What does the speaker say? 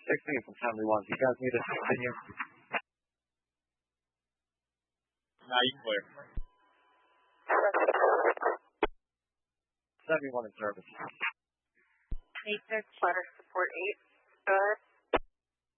16 from 71. You guys need to continue. Now you can clear. 71 in service. 86, letter support 8. Go ahead.